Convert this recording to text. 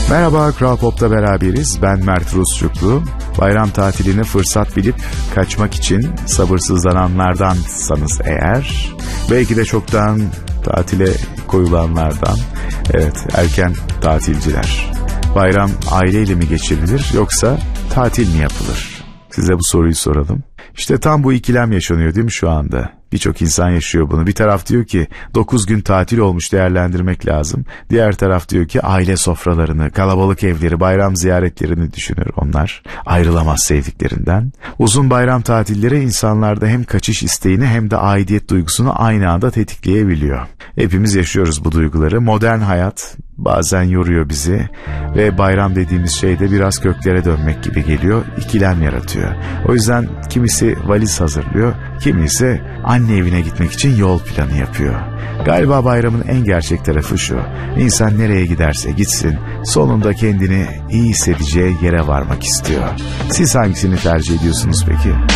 Merhaba, Kral Pop'ta beraberiz. Ben Mert Rusçuklu. Bayram tatiline fırsat bilip kaçmak için sabırsızlananlardansanız eğer, belki de çoktan tatile koyulanlardan, evet, erken tatilciler. Bayram aileyle mi geçirilir yoksa tatil mi yapılır? Size bu soruyu soralım. İşte tam bu ikilem yaşanıyor değil mi şu anda? Birçok insan yaşıyor bunu. Bir taraf diyor ki 9 gün tatil olmuş, değerlendirmek lazım. Diğer taraf diyor ki aile sofralarını, kalabalık evleri, bayram ziyaretlerini düşünür onlar. Ayrılamaz sevdiklerinden. Uzun bayram tatilleri insanlarda hem kaçış isteğini hem de aidiyet duygusunu aynı anda tetikleyebiliyor. Hepimiz yaşıyoruz bu duyguları. Modern hayat bazen yoruyor bizi ve bayram dediğimiz şey de biraz köklere dönmek gibi geliyor, ikilem yaratıyor. O yüzden kimisi valiz hazırlıyor, kimisi anne evine gitmek için yol planı yapıyor. Galiba bayramın en gerçek tarafı şu: İnsan nereye giderse gitsin sonunda kendini iyi hissedeceği yere varmak istiyor. Siz hangisini tercih ediyorsunuz peki?